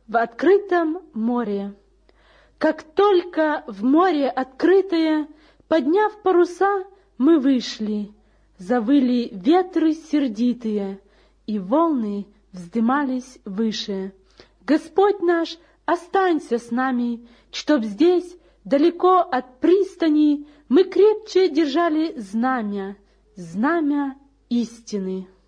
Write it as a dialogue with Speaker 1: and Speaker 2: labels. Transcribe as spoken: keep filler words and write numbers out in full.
Speaker 1: в открытом море. Как только в море открытое, подняв паруса, мы вышли, завыли ветры сердитые, и волны вздымались выше. Господь наш, останься с нами, чтоб здесь, далеко от пристани, мы крепче держали знамя, знамя истины.